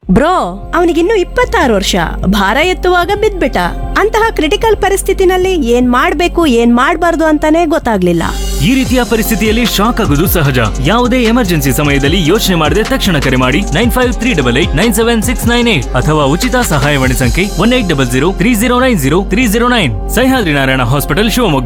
Bro ಅವನಿಗಿನ್ನು 26 ವರ್ಷ, ಭಾರ ಎತ್ತುವಾಗ ಬಿದ್ಬಿಟ್ಟ. ಅಂತಹ ಕ್ರಿಟಿಕಲ್ ಪರಿಸ್ಥಿತಿನಲ್ಲಿ ಏನ್ ಮಾಡ್ಬೇಕು ಏನ್ ಮಾಡ್ಬಾರ್ದು ಅಂತಾನೆ ಗೊತ್ತಾಗ್ಲಿಲ್ಲ. ಈ ರೀತಿಯ ಪರಿಸ್ಥಿತಿಯಲ್ಲಿ ಶಾಕ್ ಆಗುವುದು ಸಹಜ. ಯಾವುದೇ ಎಮರ್ಜೆನ್ಸಿ ಸಮಯದಲ್ಲಿ ಯೋಚನೆ ಮಾಡದೆ ತಕ್ಷಣ ಕರೆ ಮಾಡಿ 9538897698 ಅಥವಾ ಉಚಿತ ಸಹಾಯವಾಣಿ ಸಂಖ್ಯೆ 180030903009. ಸಹ್ಯಾದ್ರಿ ನಾರಾಯಣ ಹಾಸ್ಪಿಟಲ್, ಶಿವಮೊಗ್ಗ.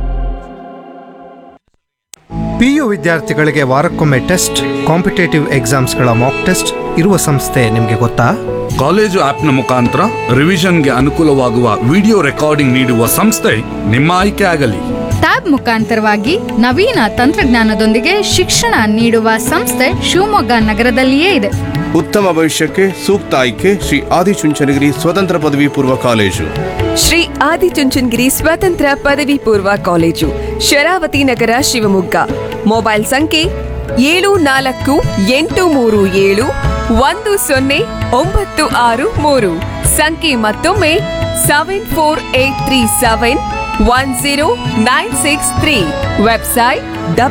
PU ವಿದ್ಯಾರ್ಥಿಗಳಿಗೆ ವಾರಕ್ಕೊಮ್ಮೆ ಟೆಸ್ಟ್, ಕಾಂಪಿಟೇಟಿವ್ ಎಕ್ಸಾಮ್ಸ್ಗಳ ಮಾಕ್ ಟೆಸ್ಟ್ ಇರುವ ಸಂಸ್ಥೆ ನಿಮಗೆ ಗೊತ್ತಾ? ಕಾಲೇಜು ಆಪ್ನ ಮುಖಾಂತರ ರಿವಿಷನ್ಗೆ ಅನುಕೂಲವಾಗುವ ವಿಡಿಯೋ ರೆಕಾರ್ಡಿಂಗ್ ನೀಡುವ ಸಂಸ್ಥೆ ನಿಮ್ಮ ಆಯ್ಕೆ ಆಗಲಿ. ಟ್ಯಾಬ್ ಮುಖಾಂತರವಾಗಿ ನವೀನ ತಂತ್ರಜ್ಞಾನದೊಂದಿಗೆ ಶಿಕ್ಷಣ ನೀಡುವ ಸಂಸ್ಥೆ ಶಿವಮೊಗ್ಗ ನಗರದಲ್ಲಿಯೇ ಇದೆ. ಉತ್ತಮ ಭವಿಷ್ಯಕ್ಕೆ ಸೂಕ್ತ ಆಯ್ಕೆ ಶ್ರೀ ಆದಿಚುಂಚನಗಿರಿ ಸ್ವತಂತ್ರ ಪದವಿ ಪೂರ್ವ ಕಾಲೇಜು. ಶ್ರೀ ಆದಿಚುಂಚನಗಿರಿ ಸ್ವತಂತ್ರ ಪದವಿ ಪೂರ್ವ ಕಾಲೇಜು, ಶರಾವತಿ ನಗರ, ಶಿವಮೊಗ್ಗ. ಮೊಬೈಲ್ ಸಂಖ್ಯೆ 7487109663. ಸಂಖ್ಯೆ ಮತ್ತೊಮ್ಮೆ 7483710963. Website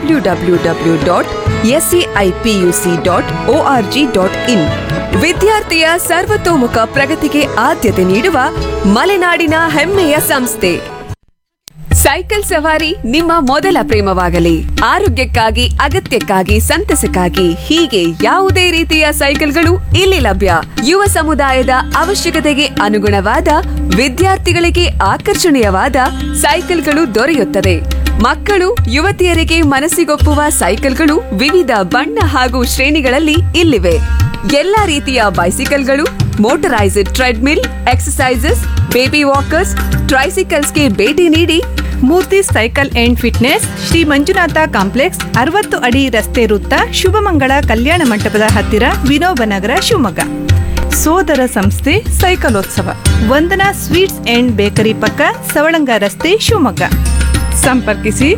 www.seipc.org.in. ವಿದ್ಯಾರ್ಥಿಯ ಸರ್ವತೋಮುಖ ಪ್ರಗತಿಗೆ ಆದ್ಯತೆ ನೀಡುವ ಮಲೆನಾಡಿನ ಹೆಮ್ಮೆಯ ಸಂಸ್ಥೆ. ಸೈಕಲ್ ಸವಾರಿ ನಿಮ್ಮ ಮೊದಲ ಪ್ರೇಮವಾಗಲಿ. ಆರೋಗ್ಯಕ್ಕಾಗಿ, ಅಗತ್ಯಕ್ಕಾಗಿ, ಸಂತಸಕ್ಕಾಗಿ ಹೀಗೆ ಯಾವುದೇ ರೀತಿಯ ಸೈಕಲ್ಗಳು ಇಲ್ಲಿ ಲಭ್ಯ. ಯುವ ಸಮುದಾಯದ ಅವಶ್ಯಕತೆಗೆ ಅನುಗುಣವಾದ, ವಿದ್ಯಾರ್ಥಿಗಳಿಗೆ ಆಕರ್ಷಣೀಯವಾದ ಸೈಕಲ್ಗಳು ದೊರೆಯುತ್ತದೆ. ಮಕ್ಕಳು, ಯುವತಿಯರಿಗೆ ಮನಸ್ಸಿಗೊಪ್ಪುವ ಸೈಕಲ್ಗಳು ವಿವಿಧ ಬಣ್ಣ ಹಾಗೂ ಶ್ರೇಣಿಗಳಲ್ಲಿ ಇಲ್ಲಿವೆ. ಎಲ್ಲಾ ರೀತಿಯ ಬೈಸಿಕಲ್ಗಳು, motorised treadmill, exercises, baby walkers, ಟ್ರೈಸಿಕಲ್ಸ್ಗೆ ಭೇಟಿ ನೀಡಿ. ಮೂರ್ತಿ cycle and fitness, Shri Manjunatha complex, 60 ಅಡಿ ರಸ್ತೆ ವೃತ್ತ, ಶುಭಮಂಗಳ ಕಲ್ಯಾಣ ಮಂಟಪದ ಹತ್ತಿರ, ವಿನೋಬನಗರ, ಶಿವಮೊಗ್ಗ. ಸೋದರ ಸಂಸ್ಥೆ ಸೈಕಲೋತ್ಸವ, ವಂದನಾ ಸ್ವೀಟ್ಸ್ ಅಂಡ್ ಬೇಕರಿ ಪಕ್ಕ, ಸವಳಂಗ ರಸ್ತೆ, ಶಿವಮೊಗ್ಗ. ಸಂಪರ್ಕಿಸಿ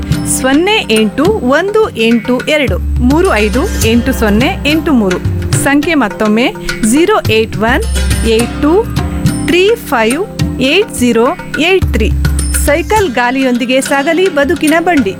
081823580803. ಸಂಖ್ಯೆ ಮತ್ತೊಮ್ಮೆ 08182358083. ಸೈಕಲ್ ಗಾಲಿಯೊಂದಿಗೆ ಸಾಗಲಿ ಬದುಕಿನ ಬಂಡಿ.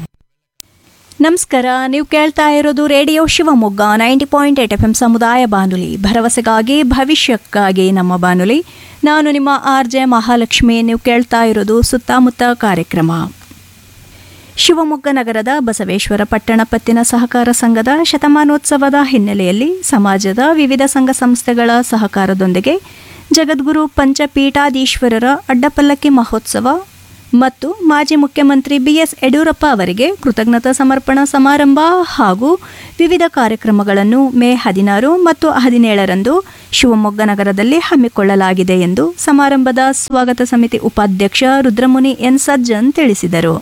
ನಮಸ್ಕಾರ, ನೀವು ಕೇಳ್ತಾ ಇರೋದು ರೇಡಿಯೋ ಶಿವಮೊಗ್ಗ 90.8 FM ಸಮುದಾಯ ಬಾನುಲಿ, ಭರವಸೆಗಾಗಿ ಭವಿಷ್ಯಕ್ಕಾಗಿ ನಮ್ಮ ಬಾನುಲಿ. ನಾನು ನಿಮ್ಮ RJ ಮಹಾಲಕ್ಷ್ಮಿ. ನೀವು ಕೇಳ್ತಾ ಇರೋದು ಸುತ್ತಮುತ್ತ ಕಾರ್ಯಕ್ರಮ. ಶಿವಮೊಗ್ಗ ನಗರದ ಬಸವೇಶ್ವರ ಪಟ್ಟಣ ಪತ್ತಿನ ಸಹಕಾರ ಸಂಘದ ಶತಮಾನೋತ್ಸವದ ಹಿನ್ನೆಲೆಯಲ್ಲಿ ಸಮಾಜದ ವಿವಿಧ ಸಂಘ ಸಂಸ್ಥೆಗಳ ಸಹಕಾರದೊಂದಿಗೆ ಜಗದ್ಗುರು ಪಂಚಪೀಠಾಧೀಶ್ವರರ ಅಡ್ಡಪಲ್ಲಕ್ಕಿ ಮಹೋತ್ಸವ ಮತ್ತು ಮಾಜಿ ಮುಖ್ಯಮಂತ್ರಿ BS ಯಡಿಯೂರಪ್ಪ ಅವರಿಗೆ ಕೃತಜ್ಞತಾ ಸಮರ್ಪಣಾ ಸಮಾರಂಭ ಹಾಗೂ ವಿವಿಧ ಕಾರ್ಯಕ್ರಮಗಳನ್ನು ಮೇ 16 ಮತ್ತು 17ರಂದು ಶಿವಮೊಗ್ಗ ನಗರದಲ್ಲಿ ಹಮ್ಮಿಕೊಳ್ಳಲಾಗಿದೆ ಎಂದು ಸಮಾರಂಭದ ಸ್ವಾಗತ ಸಮಿತಿ ಉಪಾಧ್ಯಕ್ಷ ರುದ್ರಮುನಿ ಎನ್ ಸಜ್ಜನ್ ತಿಳಿಸಿದರು.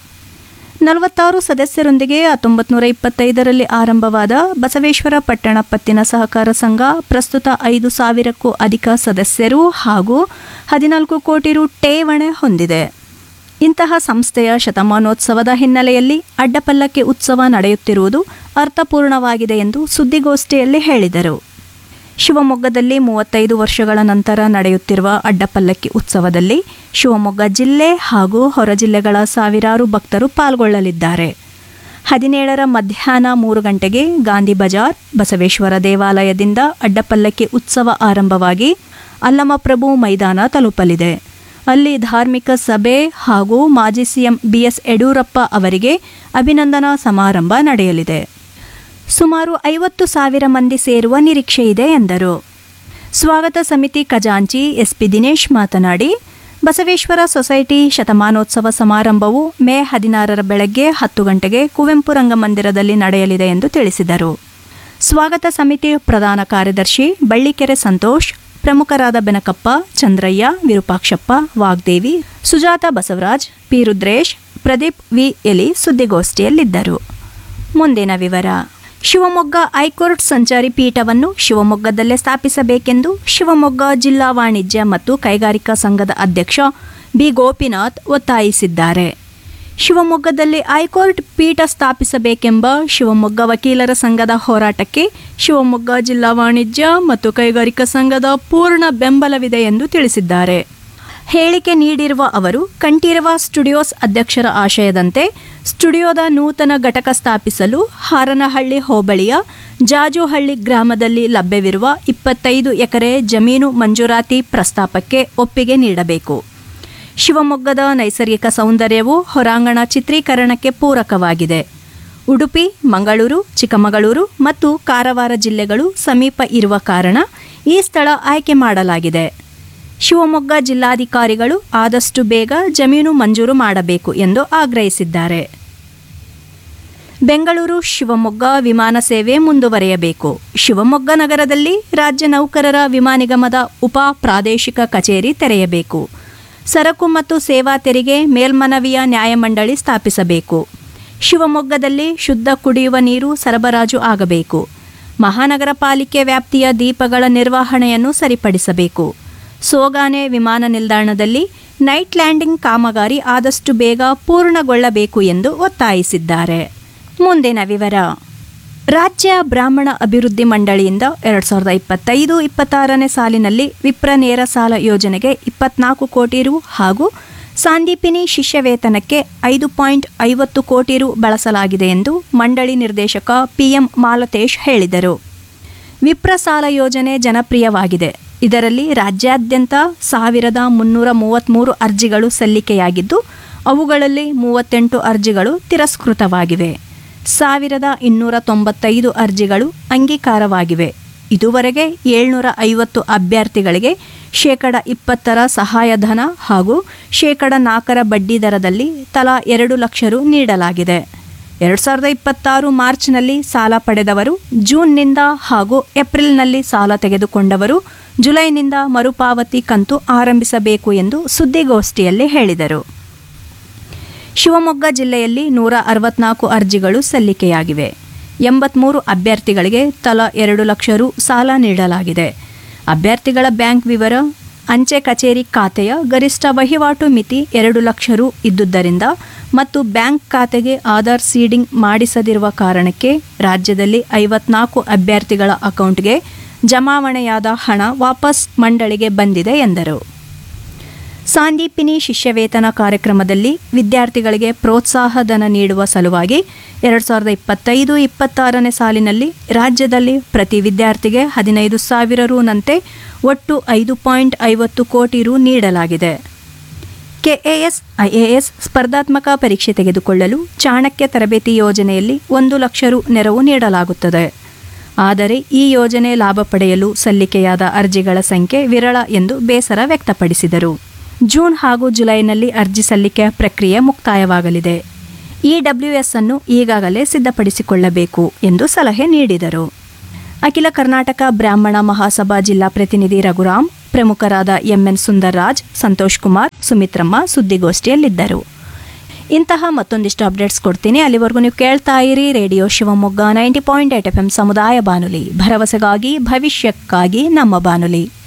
46 ಸದಸ್ಯರೊಂದಿಗೆ 1925ರಲ್ಲಿ ಆರಂಭವಾದ ಬಸವೇಶ್ವರ ಪಟ್ಟಣ ಪತ್ತಿನ ಸಹಕಾರ ಸಂಘ ಪ್ರಸ್ತುತ 5,000ಕ್ಕೂ ಅಧಿಕ ಸದಸ್ಯರು ಹಾಗೂ 14 ಕೋಟಿ ರು ಠೇವಣಿ ಹೊಂದಿದೆ. ಇಂತಹ ಸಂಸ್ಥೆಯ ಶತಮಾನೋತ್ಸವದ ಹಿನ್ನೆಲೆಯಲ್ಲಿ ಅಡ್ಡಪಲ್ಲಕ್ಕಿ ಉತ್ಸವ ನಡೆಯುತ್ತಿರುವುದು ಅರ್ಥಪೂರ್ಣವಾಗಿದೆ ಎಂದು ಸುದ್ದಿಗೋಷ್ಠಿಯಲ್ಲಿ ಹೇಳಿದರು. ಶಿವಮೊಗ್ಗದಲ್ಲಿ 35 ವರ್ಷಗಳ ನಂತರ ನಡೆಯುತ್ತಿರುವ ಅಡ್ಡಪಲ್ಲಕ್ಕಿ ಉತ್ಸವದಲ್ಲಿ ಶಿವಮೊಗ್ಗ ಜಿಲ್ಲೆ ಹಾಗೂ ಹೊರ ಜಿಲ್ಲೆಗಳ ಸಾವಿರಾರು ಭಕ್ತರು ಪಾಲ್ಗೊಳ್ಳಲಿದ್ದಾರೆ. 17ರ ಮಧ್ಯಾಹ್ನ 3 ಗಂಟೆಗೆ ಗಾಂಧಿ ಬಜಾರ್ ಬಸವೇಶ್ವರ ದೇವಾಲಯದಿಂದ ಅಡ್ಡಪಲ್ಲಕ್ಕಿ ಉತ್ಸವ ಆರಂಭವಾಗಿ ಅಲ್ಲಮಪ್ರಭು ಮೈದಾನ ತಲುಪಲಿದೆ. ಅಲ್ಲಿ ಧಾರ್ಮಿಕ ಸಭೆ ಹಾಗೂ ಮಾಜಿ CM BS ಯಡಿಯೂರಪ್ಪ ಅವರಿಗೆ ಅಭಿನಂದನಾ ಸಮಾರಂಭ ನಡೆಯಲಿದೆ. ಸುಮಾರು 50,000 ಮಂದಿ ಸೇರುವ ನಿರೀಕ್ಷೆ ಇದೆ ಎಂದರು. ಸ್ವಾಗತ ಸಮಿತಿ ಖಜಾಂಚಿ SP ದಿನೇಶ್ ಮಾತನಾಡಿ, ಬಸವೇಶ್ವರ ಸೊಸೈಟಿ ಶತಮಾನೋತ್ಸವ ಸಮಾರಂಭವು ಮೇ 16ರ ಬೆಳಗ್ಗೆ 10 ಗಂಟೆಗೆ ಕುವೆಂಪು ರಂಗಮಂದಿರದಲ್ಲಿ ನಡೆಯಲಿದೆ ಎಂದು ತಿಳಿಸಿದರು. ಸ್ವಾಗತ ಸಮಿತಿ ಪ್ರಧಾನ ಕಾರ್ಯದರ್ಶಿ ಬಳ್ಳಿಕೆರೆ ಸಂತೋಷ್, ಪ್ರಮುಖರಾದ ಬೆನಕಪ್ಪ, ಚಂದ್ರಯ್ಯ, ವಿರೂಪಾಕ್ಷಪ್ಪ, ವಾಗ್ದೇವಿ, ಸುಜಾತ ಬಸವರಾಜ್, ಪಿ ರುದ್ರೇಶ್, ಪ್ರದೀಪ್ ವಿ ಎಲಿ ಸುದ್ದಿಗೋಷ್ಠಿಯಲ್ಲಿದ್ದರು. ಮುಂದಿನ ವಿವರ. ಶಿವಮೊಗ್ಗ ಹೈಕೋರ್ಟ್ ಸಂಚಾರಿ ಪೀಠವನ್ನು ಶಿವಮೊಗ್ಗದಲ್ಲೇ ಸ್ಥಾಪಿಸಬೇಕೆಂದು ಶಿವಮೊಗ್ಗ ಜಿಲ್ಲಾ ವಾಣಿಜ್ಯ ಮತ್ತು ಕೈಗಾರಿಕಾ ಸಂಘದ ಅಧ್ಯಕ್ಷ ಬಿ ಗೋಪಿನಾಥ್ ಒತ್ತಾಯಿಸಿದ್ದಾರೆ. ಶಿವಮೊಗ್ಗದಲ್ಲಿ ಹೈಕೋರ್ಟ್ ಪೀಠ ಸ್ಥಾಪಿಸಬೇಕೆಂಬ ಶಿವಮೊಗ್ಗ ವಕೀಲರ ಸಂಘದ ಹೋರಾಟಕ್ಕೆ ಶಿವಮೊಗ್ಗ ಜಿಲ್ಲಾ ವಾಣಿಜ್ಯ ಮತ್ತು ಕೈಗಾರಿಕಾ ಸಂಘದ ಪೂರ್ಣ ಬೆಂಬಲವಿದೆ ಎಂದು ತಿಳಿಸಿದ್ದಾರೆ. ಹೇಳಿಕೆ ನೀಡಿರುವ ಅವರು ಕಂಠೀರವ ಸ್ಟುಡಿಯೋಸ್ ಅಧ್ಯಕ್ಷರ ಆಶಯದಂತೆ ಸ್ಟುಡಿಯೋದ ನೂತನ ಘಟಕ ಸ್ಥಾಪಿಸಲು ಹಾರನಹಳ್ಳಿ ಹೋಬಳಿಯ ಜಾಜುಹಳ್ಳಿ ಗ್ರಾಮದಲ್ಲಿ ಲಭ್ಯವಿರುವ 25 ಎಕರೆ ಜಮೀನು ಮಂಜೂರಾತಿ ಪ್ರಸ್ತಾಪಕ್ಕೆ ಒಪ್ಪಿಗೆ ನೀಡಬೇಕು. ಶಿವಮೊಗ್ಗದ ನೈಸರ್ಗಿಕ ಸೌಂದರ್ಯವು ಹೊರಾಂಗಣ ಚಿತ್ರೀಕರಣಕ್ಕೆ ಪೂರಕವಾಗಿದೆ. ಉಡುಪಿ, ಮಂಗಳೂರು, ಚಿಕ್ಕಮಗಳೂರು ಮತ್ತು ಕಾರವಾರ ಜಿಲ್ಲೆಗಳು ಸಮೀಪ ಇರುವ ಕಾರಣ ಈ ಸ್ಥಳ ಆಯ್ಕೆ ಮಾಡಲಾಗಿದೆ. ಶಿವಮೊಗ್ಗ ಜಿಲ್ಲಾಧಿಕಾರಿಗಳು ಆದಷ್ಟು ಬೇಗ ಜಮೀನು ಮಂಜೂರು ಮಾಡಬೇಕು ಎಂದು ಆಗ್ರಹಿಸಿದ್ದಾರೆ. ಬೆಂಗಳೂರು ಶಿವಮೊಗ್ಗ ವಿಮಾನ ಸೇವೆ ಮುಂದುವರೆಯಬೇಕು. ಶಿವಮೊಗ್ಗ ನಗರದಲ್ಲಿ ರಾಜ್ಯ ನೌಕರರ ವಿಮಾ ನಿಗಮದ ಉಪ ಪ್ರಾದೇಶಿಕ ಕಚೇರಿ ತೆರೆಯಬೇಕು. ಸರಕು ಮತ್ತು ಸೇವಾ ತೆರಿಗೆ ಮೇಲ್ಮನವಿಯ ನ್ಯಾಯಮಂಡಳಿ ಸ್ಥಾಪಿಸಬೇಕು. ಶಿವಮೊಗ್ಗದಲ್ಲಿ ಶುದ್ಧ ಕುಡಿಯುವ ನೀರು ಸರಬರಾಜು ಆಗಬೇಕು. ಮಹಾನಗರ ಪಾಲಿಕೆ ವ್ಯಾಪ್ತಿಯ ದೀಪಗಳ ನಿರ್ವಹಣೆಯನ್ನು ಸರಿಪಡಿಸಬೇಕು. ಸೋಗಾನೆ ವಿಮಾನ ನಿಲ್ದಾಣದಲ್ಲಿ ನೈಟ್ ಲ್ಯಾಂಡಿಂಗ್ ಕಾಮಗಾರಿ ಆದಷ್ಟು ಬೇಗ ಪೂರ್ಣಗೊಳ್ಳಬೇಕು ಎಂದು ಒತ್ತಾಯಿಸಿದ್ದಾರೆ. ಮುಂದಿನ ವಿವರ. ರಾಜ್ಯ ಬ್ರಾಹ್ಮಣ ಅಭಿವೃದ್ಧಿ ಮಂಡಳಿಯಿಂದ 2025-26ನೇ ಸಾಲಿನಲ್ಲಿ ವಿಪ್ರ ನೇರ ಸಾಲ ಯೋಜನೆಗೆ 24 ಕೋಟಿ ರು ಹಾಗೂ ಸಾಂದೀಪಿನಿ ಶಿಷ್ಯ ವೇತನಕ್ಕೆ 5.50 ಕೋಟಿ ರು ಬಳಸಲಾಗಿದೆ ಎಂದು ಮಂಡಳಿ ನಿರ್ದೇಶಕ ಪಿಎಂ ಮಾಲತೇಶ್ ಹೇಳಿದರು. ವಿಪ್ರ ಸಾಲ ಯೋಜನೆ ಜನಪ್ರಿಯವಾಗಿದೆ. ಇದರಲ್ಲಿ ರಾಜ್ಯಾದ್ಯಂತ 1333 ಅರ್ಜಿಗಳು ಸಲ್ಲಿಕೆಯಾಗಿದ್ದು ಅವುಗಳಲ್ಲಿ 38 ಅರ್ಜಿಗಳು ತಿರಸ್ಕೃತವಾಗಿವೆ. 1295 ಅರ್ಜಿಗಳು ಅಂಗೀಕಾರವಾಗಿವೆ. ಇದುವರೆಗೆ 750 ಅಭ್ಯರ್ಥಿಗಳಿಗೆ ಶೇಕಡ 20 ಸಹಾಯಧನ ಹಾಗೂ ಶೇಕಡ 4 ಬಡ್ಡಿ ದರದಲ್ಲಿ ತಲಾ 2 ಲಕ್ಷ ರು ನೀಡಲಾಗಿದೆ. 2026 ಮಾರ್ಚ್ನಲ್ಲಿ ಸಾಲ ಪಡೆದವರು ಜೂನ್ನಿಂದ ಹಾಗೂ ಏಪ್ರಿಲ್ನಲ್ಲಿ ಸಾಲ ತೆಗೆದುಕೊಂಡವರು ಜುಲೈನಿಂದ ಮರುಪಾವತಿ ಕಂತು ಆರಂಭಿಸಬೇಕು ಎಂದು ಸುದ್ದಿಗೋಷ್ಠಿಯಲ್ಲಿ ಹೇಳಿದರು. ಶಿವಮೊಗ್ಗ ಜಿಲ್ಲೆಯಲ್ಲಿ 164 ಅರ್ಜಿಗಳು ಸಲ್ಲಿಕೆಯಾಗಿವೆ. 83 ಅಭ್ಯರ್ಥಿಗಳಿಗೆ ತಲಾ 2 ಲಕ್ಷ ರು ಸಾಲ ನೀಡಲಾಗಿದೆ. ಅಭ್ಯರ್ಥಿಗಳ ಬ್ಯಾಂಕ್ ವಿವರ, ಅಂಚೆ ಕಚೇರಿ ಖಾತೆಯ ಗರಿಷ್ಠ ವಹಿವಾಟು ಮಿತಿ 2 ಲಕ್ಷ ರು ಇದ್ದುದರಿಂದ ಮತ್ತು ಬ್ಯಾಂಕ್ ಖಾತೆಗೆ ಆಧಾರ್ ಸೀಡಿಂಗ್ ಮಾಡಿಸದಿರುವ ಕಾರಣಕ್ಕೆ ರಾಜ್ಯದಲ್ಲಿ 54 ಅಭ್ಯರ್ಥಿಗಳ ಅಕೌಂಟ್ಗೆ ಜಮಾವಣೆಯಾದ ಹಣ ವಾಪಸ್ ಮಂಡಳಿಗೆ ಬಂದಿದೆ ಎಂದರು. ಸಾಂದೀಪಿನಿ ಶಿಷ್ಯ ವೇತನ ಕಾರ್ಯಕ್ರಮದಲ್ಲಿ ವಿದ್ಯಾರ್ಥಿಗಳಿಗೆ ಪ್ರೋತ್ಸಾಹಧನ ನೀಡುವ ಸಲುವಾಗಿ 2025-26ನೇ ಸಾಲಿನಲ್ಲಿ ರಾಜ್ಯದಲ್ಲಿ ಪ್ರತಿ ವಿದ್ಯಾರ್ಥಿಗೆ 15,000 ರುನಂತೆ ಒಟ್ಟು 5.50 ಕೋಟಿ ರು ನೀಡಲಾಗಿದೆ. ಕೆಎಎಸ್, ಐಎಎಸ್ ಸ್ಪರ್ಧಾತ್ಮಕ ಪರೀಕ್ಷೆ ತೆಗೆದುಕೊಳ್ಳಲು ಚಾಣಕ್ಯ ತರಬೇತಿ ಯೋಜನೆಯಲ್ಲಿ 1 ಲಕ್ಷ ರು ನೆರವು ನೀಡಲಾಗುತ್ತದೆ. ಆದರೆ ಈ ಯೋಜನೆ ಲಾಭ ಪಡೆಯಲು ಸಲ್ಲಿಕೆಯಾದ ಅರ್ಜಿಗಳ ಸಂಖ್ಯೆ ವಿರಳ ಎಂದು ಬೇಸರ ವ್ಯಕ್ತಪಡಿಸಿದರು. ಜೂನ್ ಹಾಗೂ ಜುಲೈನಲ್ಲಿ ಅರ್ಜಿ ಸಲ್ಲಿಕೆ ಪ್ರಕ್ರಿಯೆ ಮುಕ್ತಾಯವಾಗಲಿದೆ. ಇಡಬ್ಲ್ಯೂಎಸ್ ಅನ್ನು ಈಗಾಗಲೇ ಸಿದ್ಧಪಡಿಸಿಕೊಳ್ಳಬೇಕು ಎಂದು ಸಲಹೆ ನೀಡಿದರು. ಅಖಿಲ ಕರ್ನಾಟಕ ಬ್ರಾಹ್ಮಣ ಮಹಾಸಭಾ ಜಿಲ್ಲಾ ಪ್ರತಿನಿಧಿ ರಘುರಾಮ್, ಪ್ರಮುಖರಾದ ಎಂಎನ್ ಸುಂದರ್ರಾಜ್, ಸಂತೋಷ್ ಕುಮಾರ್, ಸುಮಿತ್ರಮ್ಮ ಸುದ್ದಿಗೋಷ್ಠಿಯಲ್ಲಿದ್ದರು. ಇಂತಹ ಮತ್ತೊಂದಿಷ್ಟು ಅಪ್ಡೇಟ್ಸ್ ಕೊಡ್ತೀನಿ. ಅಲ್ಲಿವರೆಗೂ ನೀವು ಕೇಳ್ತಾ ಇರಿ ರೇಡಿಯೋ ಶಿವಮೊಗ್ಗ 90.8 FM ಸಮುದಾಯ ಬಾನುಲಿ, ಭರವಸೆಗಾಗಿ ಭವಿಷ್ಯಕ್ಕಾಗಿ ನಮ್ಮ ಬಾನುಲಿ.